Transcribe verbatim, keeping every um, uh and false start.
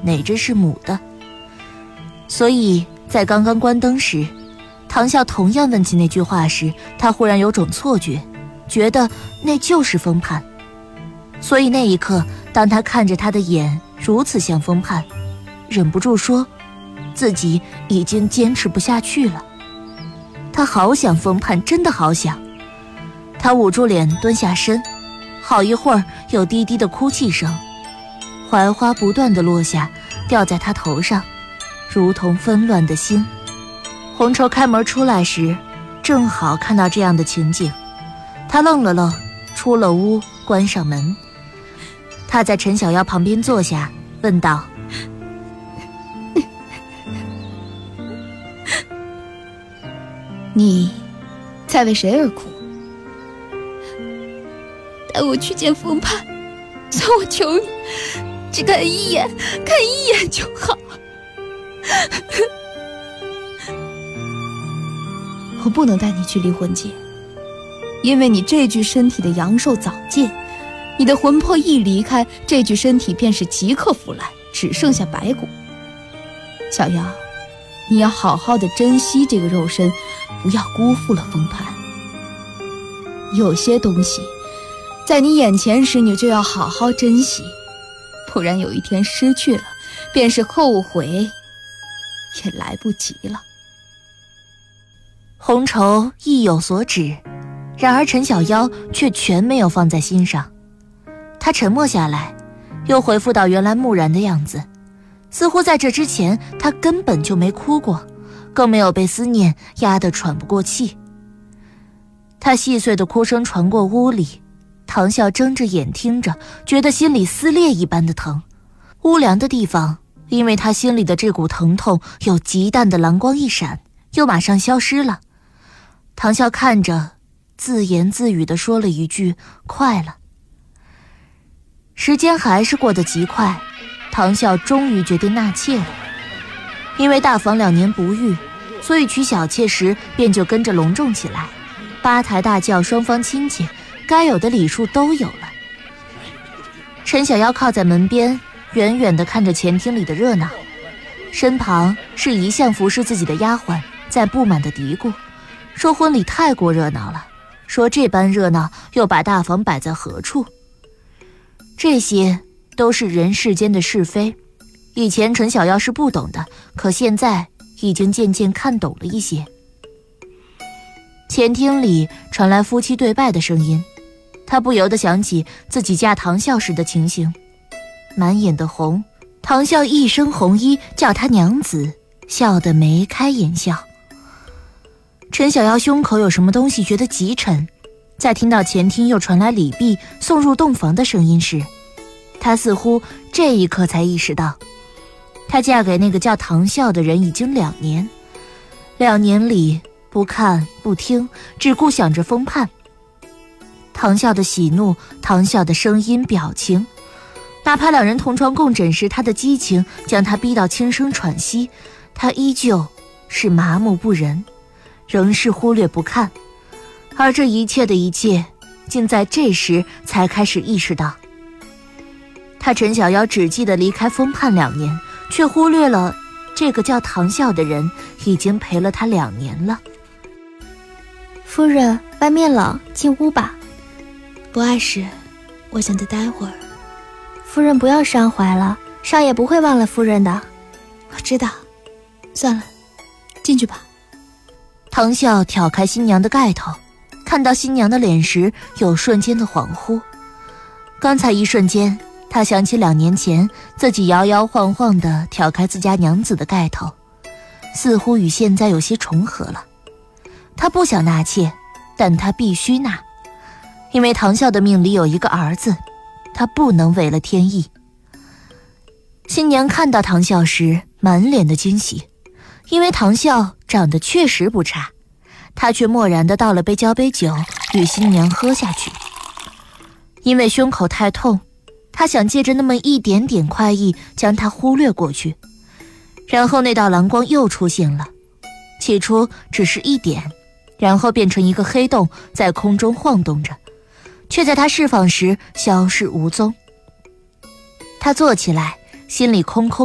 哪只是母的。所以在刚刚关灯时，唐笑同样问起那句话时，他忽然有种错觉，觉得那就是风盼。所以那一刻，当他看着他的眼如此像风盼，忍不住说自己已经坚持不下去了。他好想风盼，真的好想。他捂住脸蹲下身，好一会儿有低低的哭泣声，槐花不断地落下，掉在他头上，如同纷乱的心。红绸开门出来时，正好看到这样的情景。他愣了愣，出了屋，关上门。他在陈小妖旁边坐下，问道： 你在为谁而哭？ 带我去见风盼，算我求你，只看一眼，看一眼就好。 我不能带你去离魂界，因为你这具身体的阳寿早尽，你的魂魄一离开，这具身体便是即刻腐烂，只剩下白骨。小妖，你要好好的珍惜这个肉身，不要辜负了风盼。有些东西在你眼前时，你就要好好珍惜，不然有一天失去了，便是后悔也来不及了。 红绸意有所指，然而陈小妖却全没有放在心上。他沉默下来，又恢复到原来木然的样子，似乎在这之前他根本就没哭过，更没有被思念压得喘不过气。他细碎的哭声传过屋里，唐笑睁着眼听着，觉得心里撕裂一般的疼。屋梁的地方，因为他心里的这股疼痛有极淡的蓝光一闪，又马上消失了。唐笑看着，自言自语地说了一句：快了。时间还是过得极快，唐笑终于决定纳妾了。因为大房两年不遇，所以娶小妾时便就跟着隆重起来，八抬大轿，双方亲戚该有的礼数都有了。陈小妖靠在门边，远远地看着前厅里的热闹，身旁是一向服侍自己的丫鬟在不满地嘀咕，说婚礼太过热闹了，说这般热闹又把大房摆在何处。这些都是人世间的是非，以前陈小妖是不懂的，可现在已经渐渐看懂了一些。前厅里传来夫妻对拜的声音，他不由得想起自己嫁唐笑时的情形，满眼的红，唐笑一身红衣叫他娘子，笑得眉开眼笑。陈小妖胸口有什么东西觉得极沉，在听到前厅又传来礼毕送入洞房的声音时，他似乎这一刻才意识到，她嫁给那个叫唐笑的人已经两年，两年里不看不听，只顾想着风盼。唐笑的喜怒，唐笑的声音表情，哪怕两人同床共枕时他的激情将他逼到轻声喘息，他依旧是麻木不仁，仍是忽略不看。而这一切的一切，竟在这时才开始意识到，他陈小妖只记得离开风盼两年，却忽略了这个叫唐笑的人已经陪了他两年了。 夫人，外面冷，进屋吧。 不碍事，我想再待会儿。 夫人不要伤怀了，少爷不会忘了夫人的。 我知道，算了，进去吧。 唐笑挑开新娘的盖头，看到新娘的脸时有瞬间的恍惚。刚才一瞬间，他想起两年前自己摇摇晃晃地挑开自家娘子的盖头，似乎与现在有些重合了。他不想纳妾，但他必须纳，因为唐笑的命里有一个儿子，他不能违了天意。新娘看到唐笑时满脸的惊喜，因为唐笑长得确实不差，他却漠然地倒了杯交杯酒与新娘喝下去。因为胸口太痛，他想借着那么一点点快意将它忽略过去，然后那道蓝光又出现了，起初只是一点，然后变成一个黑洞在空中晃动着，却在他释放时消失无踪。他坐起来，心里空空